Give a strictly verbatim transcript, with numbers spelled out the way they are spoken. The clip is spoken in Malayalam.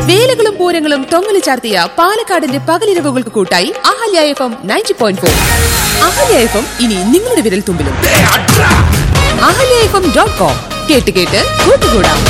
വേലകളും പൂരങ്ങളും തൊങ്ങലു ചാർത്തിയ പാലക്കാടിന്റെ പകലിരവുകൾക്ക് കൂട്ടായി Ahalya F M ninety point four. Ahalya F M ഇനി നിങ്ങളുടെ വിരൽ തുമ്പിലും. Ahalya F M dot com കേട്ട് കേട്ട് കൂട്ടുകൂടാം.